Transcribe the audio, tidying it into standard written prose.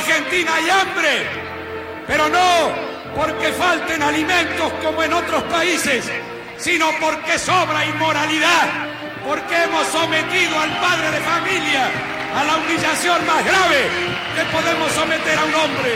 Argentina hay hambre, pero no porque falten alimentos como en otros países, sino porque sobra inmoralidad, porque hemos sometido al padre de familia a la humillación más grave que podemos someter a un hombre.